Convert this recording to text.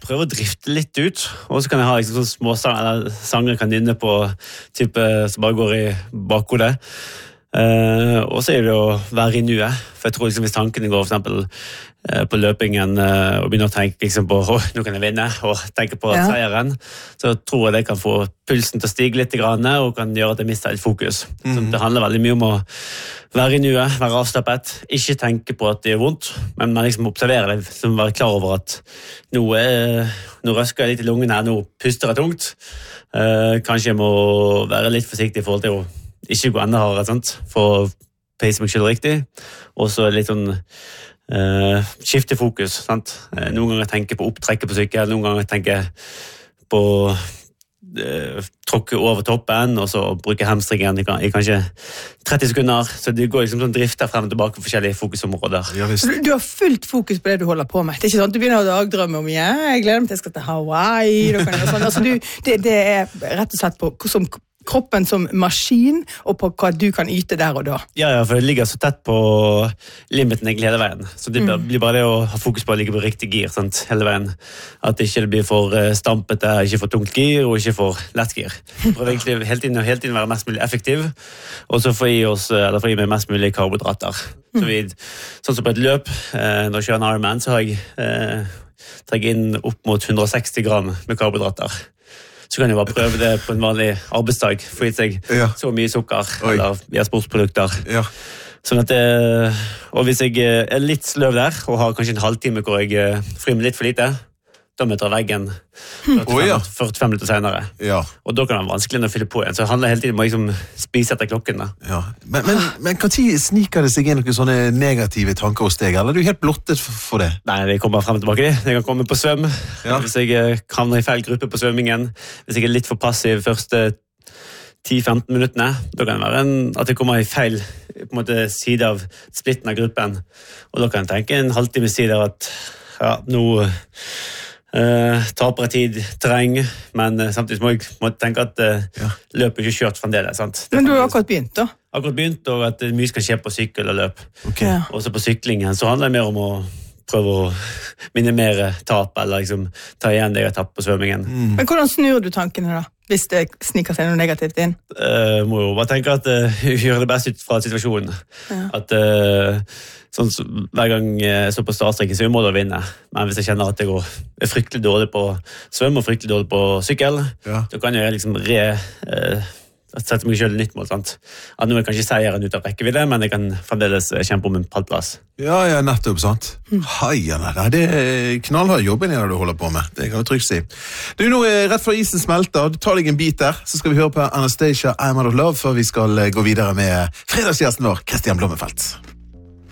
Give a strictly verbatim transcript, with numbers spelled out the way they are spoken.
prøve å drifte litt ut, og så kan jeg ha liksom, sånn småsanger, eller sanger jeg kan nynne på, type, som bare går i bakhodet. Uh, og så er det å være i nuet, for jeg tror liksom, hvis tankene går for eksempel uh, på løpingen uh, og begynner å tenke liksom, på oh, nå kan jeg vinne, og tenke på ja. Seieren, så tror jeg det kan få pulsen til å stige litt grann, og kan gjøre at jeg mister litt fokus. Mm-hmm. Så det handler veldig mye om å være i nuet, være avslappet, ikke tenke på at det er vondt, men man liksom observerer det, liksom være klar over at nå, er, nå røsker jeg litt i lungene, nå puster jeg tungt. Uh, kanskje jeg må være litt forsiktig i forhold til å ikke gå enda hardere, sant? For å peise meg selv riktig, og så litt sånn uh, skifte fokus, sant? Uh, noen ganger tenker på opptrekke på sykkel, noen ganger tenker på uh, tråkke over toppen, og så bruke hamstringen i, i kanskje tretti sekunder, så det går liksom sånn drifter frem og tilbake på forskjellige fokusområder. Ja, du, du har fullt fokus på det du holder på med. Det er ikke sånn at du begynner å dagdrømme om, ja, jeg gleder meg til jeg skal til Hawaii, og sånn. Altså, du, det, det er rett og slett på som kroppen som maskin, og på hva du kan yte der og da. Ja, ja, for det ligger så tett på limiten egentlig hele veien. Så det mm. blir bare det å ha fokus på å ligge på riktig gir, sant, hele veien. At det ikke blir for stampete, ikke for tungt gir, og ikke for lett gir. Prøv egentlig hele tiden, hele tiden være mest mulig effektiv, og så få i oss, eller få i meg mest mulig karbohydrater. Mm. Så vi, sånn som på et løp, når jeg kjører en Ironman, så har jeg eh, tatt inn opp mot hundre og seksti gram med karbohydrater. Så kan jeg bare prøve det på en vanlig arbeidsdag, få i seg ja. Så mye sukker, Oi. Eller via sportsprodukter. Ja. Sånn at det, og hvis jeg er litt sløv der, og har kanskje en halvtime hvor jeg frymer litt for lite, da møter jeg veggen førtifem, oh, ja. førtifem minutter senere. Ja. Og da kan det være vanskelig å fylle på igjen, så det handler hele tiden om å liksom spise etter klokken. Da. Ja. Men, men, men hva tid sniker det seg inn noen sånne negative tanker hos deg, eller er du helt blottet for det? Nei, det kommer frem og tilbake. Jeg kan komme på svøm, ja. Hvis jeg havner i feil gruppe på svømmingen, hvis jeg er litt for passiv første ti til femten minuttene, da kan det være en, at jeg kommer i feil på en måte, side av splitten av gruppen, og da kan jeg tenke en halvtime side av at ja, nå Uh, taper jeg tid, terreng, men uh, samtidig må jeg må tenke at uh, ja. Løpet er ikke kjørt fremdeles, sant? Men du har akkurat begynt da? Akkurat begynt, og at mye skal skje på sykkel og løp. Okay. Ja. Og så på syklingen så handler det mer om å prøve å minimere tap, eller liksom ta igjen det jeg har tapt på svømmingen. Mm. Men hvordan snur du tankene da, hvis det sniker seg noe negativt inn? Uh, må jo bare tenke at uh, gjøre det best ut fra situasjonen. Ja. At uh, sånn, så, hver gang jeg står på startstrekken, så er det å vinne. Men hvis jeg kjenner at jeg går, er fryktelig dårlig på svøm og fryktelig dårlig på sykkel, ja. Så kan jeg liksom re... Uh, sette meg selv nytt mål, sant? At nå er kanskje seieren ut av rekkevidde, men jeg kan fremdeles kjempe om en pallplass. Ja, ja, nettopp, sant? Mm. Hei, nei, det er knallhard jobben du holder på med. Det kan vi trygt si. Du, nå er rett før isen smelter, du tar deg en bit der, så skal vi høre på Anastacia, I'm Out of Love, før vi skal gå videre med fredagsgjesten vår, Kristian Blommenfelt.